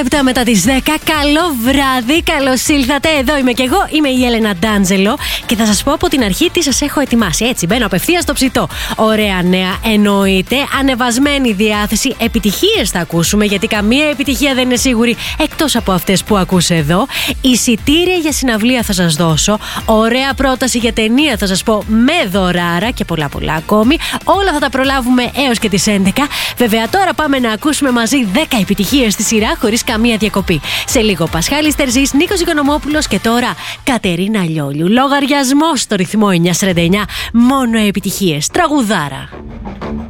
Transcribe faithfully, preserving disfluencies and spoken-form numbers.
λεπτά μετά τις δέκα. Καλό βράδυ, καλώς ήλθατε. Εδώ είμαι κι εγώ, είμαι η Έλενα Ντάντζελο. Και θα σας πω από την αρχή τι σας έχω ετοιμάσει. Έτσι, μπαίνω απευθείας στο ψητό. Ωραία νέα, εννοείται. Ανεβασμένη διάθεση. Επιτυχίες θα ακούσουμε, γιατί καμία επιτυχία δεν είναι σίγουρη εκτός από αυτές που ακούς εδώ. Εισιτήρια για συναυλία θα σας δώσω. Ωραία πρόταση για ταινία θα σας πω, με δωράρα και πολλά πολλά ακόμη. Όλα θα τα προλάβουμε έως και τις έντεκα. Βέβαια, τώρα πάμε να ακούσουμε μαζί δέκα επιτυχίες στη σειρά χωρίς καμία διακοπή. Σε λίγο Πασχάλης Τερζής, Νίκος Οικονομόπουλος και τώρα Κατερίνα Λιόλιου. Λογαριασμός στο ρυθμό εννιακόσια σαράντα εννιά. Μόνο επιτυχίες. Τραγουδάρα.